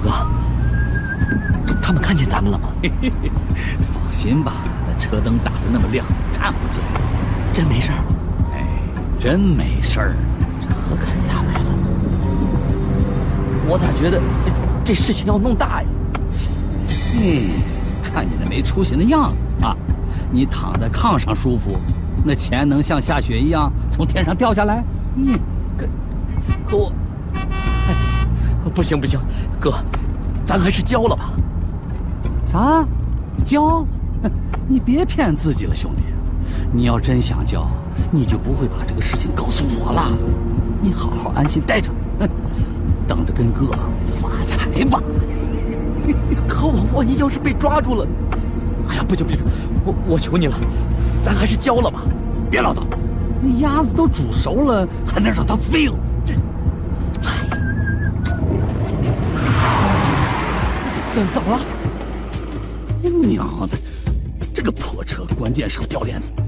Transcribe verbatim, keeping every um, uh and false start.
哥，他们看见咱们了吗？ 嘿嘿嘿，放心吧，那车灯打得那么亮，看不见。 真没事儿？ 哎，真没事儿。 这可太惨来了。我咋觉得这事情要弄大呀？ 嗯，看你这没出息的样子啊！你躺在炕上舒服，那钱能像下雪一样从天上掉下来？嗯， 可可我，哎，不行不行，哥，咱还是交了吧。 啥？交？你别骗自己了，兄弟！你要真想交，你就不会把这个事情告诉我了。你好好安心待着，哼，等着跟哥发财吧。 可我万一要是被抓住了，哎呀，不行不行，我我求你了，咱还是交了吧。 别唠叨，那鸭子都煮熟了，还能让它飞了？这， 哎，怎怎么了？ 娘的，这个破车关键时候掉链子。